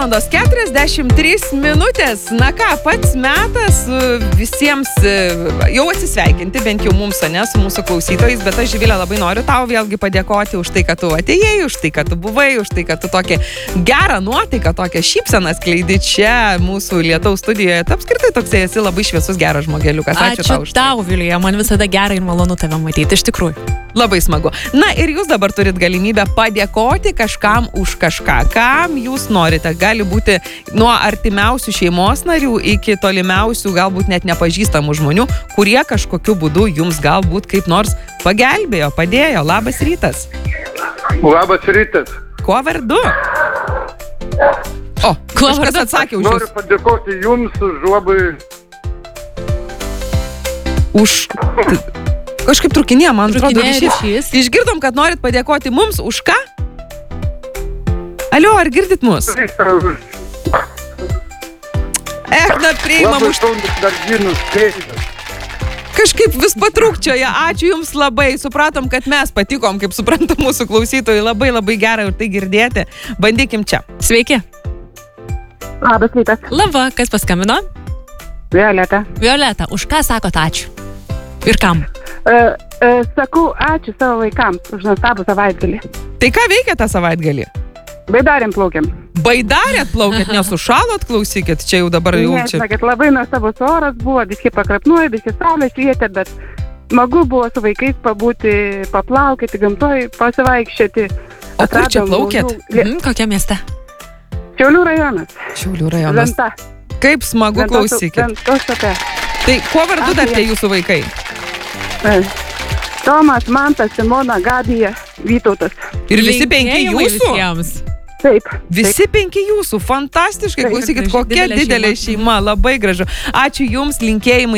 7:43. Na ką, pats metas visiems jau atsisveikinti, bent jau mums, ne, su mūsų klausytojais, bet aš, Živilė, labai noriu tau vėlgi padėkoti už tai, kad tu atėjai, už tai, kad tu buvai, už tai, kad tu tokią gerą nuotaiką, tokią šypseną skleidi čia mūsų Lietaus studijoje. Tu apskritai toksai esi labai šviesus, geras žmogeliukas. Ačiū tau už tai. Ačiū tau, Vilija, man visada gerai ir malonu tave matyti, iš tikrųjų. Labai smagu. Na ir jūs dabar turit galimybę padėkoti kažkam už kažką. Kam jūs norite? Gali būti nuo artimiausių šeimos narių iki tolimiausių, galbūt net nepažįstamų žmonių, kurie kažkokiu būdu jums galbūt kaip nors pagelbėjo, padėjo. Labas rytas. Labas rytas. Kuo vardu? O, kažkas atsakė už jūs. Noriu padėkoti jums už labai... Už... Kažkaip trukinėja, man atrodo, ryšys. Išgirdom, kad norit padėkoti mums už ką? Alio, ar girdit mus? Na, priimam už... Kažkaip vis patrūkčioja. Ačiū jums labai. Supratom, kad mes patikom, kaip supranta mūsų klausytojai. Labai, labai gerai ir tai girdėti. Bandykim čia. Sveiki. Labas rytas. Laba, kas paskambino? Violeta. Violeta, už ką sakot ačiū? Ir kam? Sakau ačiū savo vaikams už nuostabų savaitgalį. Tai ką veikia tą savaitgalį? Baidarėm plaukiam. Baidarėt plaukėt, nesušalot, klausykit, čia jau dabar jaučiu. Sakėt, labai nuostabus oras buvo, visi pakrapnuoja, visi saulė švietė, bet smagu buvo su vaikais pabūti, paplaukėti gamtoj, pasivaikščioti. O kur čia plaukėt? Kokia mieste? Šiaulių rajonas. Šiaulių rajonas. Venta. Kaip smagu, klausykit. Tai kuo vardu dar tie jūsų vaikai? Tomas, Mantas, Simona, Gabija, Vytautas. Ir visi 5 jūsų? Taip. Visi 5 jūsų. Fantastiškai, klausykit, kokia didelė šeima. Labai gražu. Ačiū jums, linkėjimai.